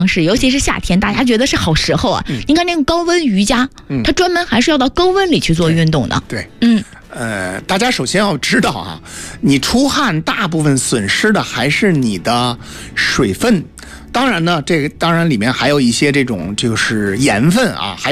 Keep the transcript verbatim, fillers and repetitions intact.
是，尤其是夏天，大家觉得是好时候啊。嗯、你看那个高温瑜伽，嗯、它专门还是要到高温里去做运动的。 对，对嗯，呃，大家首先要知道啊，你出汗大部分损失的还是你的水分，当然呢，这个当然里面还有一些这种就是盐分啊，还有。